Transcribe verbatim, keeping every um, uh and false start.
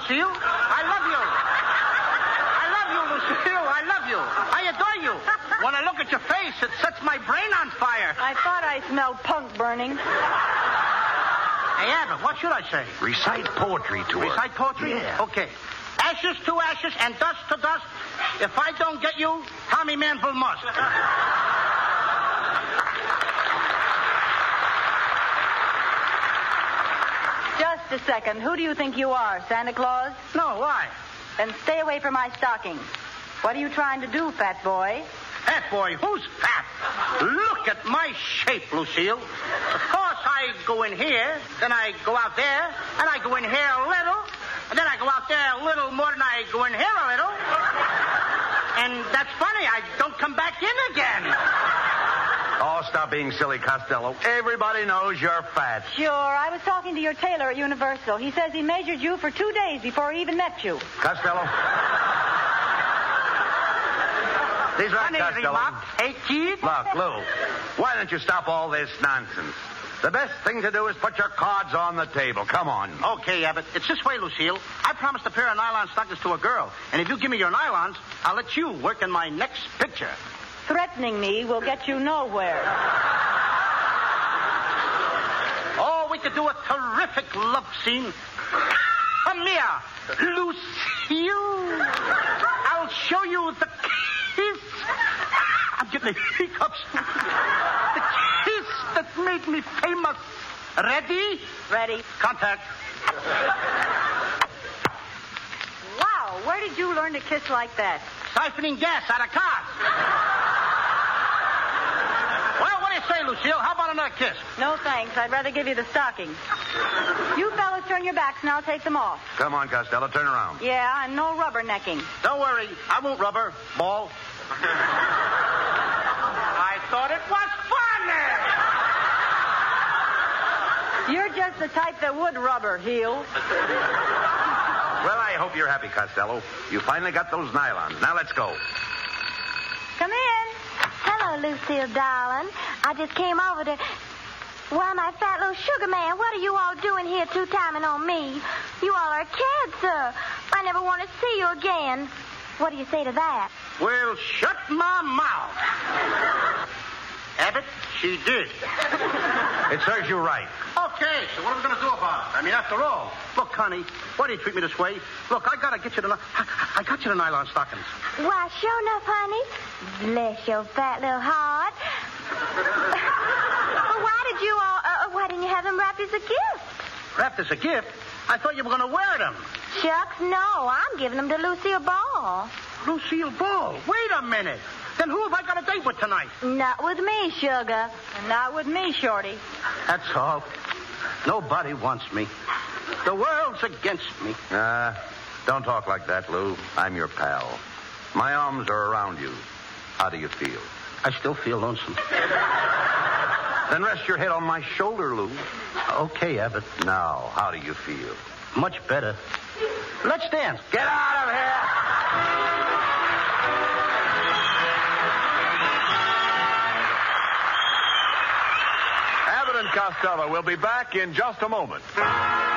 Lucille. I love you. I love you, Lucille. I love you. I adore you. When I look at your face, it sets my brain on fire. I thought I smelled punk burning. Hey, Abbott, what should I say? Recite poetry to her. Recite poetry? Yeah. Okay. Ashes to ashes and dust to dust. If I don't get you, Tommy Manville must. Just a second. Who do you think you are, Santa Claus? No, why? Then stay away from my stockings. What are you trying to do, fat boy? Fat boy? Who's fat? Look at my shape, Lucille. Of course, I go in here, then I go out there, and I go in here a little, and then I go out there a little more than I go in here a little. And that's funny. I don't come back in again. Oh, stop being silly, Costello. Everybody knows you're fat. Sure. I was talking to your tailor at Universal. He says he measured you for two days before he even met you. Costello? These are Funny Costello. remarks. Hey, kid. Look, Lou, why don't you stop all this nonsense? The best thing to do is put your cards on the table. Come on. Okay, Abbott. It's this way, Lucille. I promised a pair of nylon stockings to a girl. And if you give me your nylons, I'll let you work in my next picture. Threatening me will get you nowhere. Oh, we could do a terrific love scene. Come here, Lucille. I'll show you the kiss. I'm getting the hiccups. The kiss that made me famous. Ready? Ready. Contact. Wow, where did you learn to kiss like that? Siphoning gas out of cars. Well, what do you say, Lucille? How about another kiss? No, thanks. I'd rather give you the stockings. You fellas turn your backs and I'll take them off. Come on, Costello, turn around. Yeah, and no rubbernecking. Don't worry. I won't rubber. Ball. I thought it was funny. You're just the type that would rubber, heel. Well, I hope you're happy, Costello. You finally got those nylons. Now let's go. Come in. Hello, Lucille, darling. I just came over to... Why, my fat little sugar man, what are you all doing here two-timing on me? You all are kids, sir. I never want to see you again. What do you say to that? Well, shut my mouth. Abbott, she did. It serves you right. Okay, so what are we going to do about it? I mean, after all, look, honey, why do you treat me this way? Look, I got to get you the... I, I got you the nylon stockings. Why, sure enough, honey. Bless your fat little heart. Well, why did you all... Uh, why didn't you have them wrapped as a gift? Wrapped as a gift? I thought you were going to wear them. Shucks, no. I'm giving them to Lucille Ball. Lucille Ball? Wait a minute. Then who have I got a date with tonight? Not with me, sugar. And not with me, Shorty. That's all. Nobody wants me. The world's against me. Uh, don't talk like that, Lou. I'm your pal. My arms are around you. How do you feel? I still feel lonesome. Then rest your head on my shoulder, Lou. Okay, Abbott. Now, how do you feel? Much better. Let's dance. Get out of here! Abbott and Costello will be back in just a moment.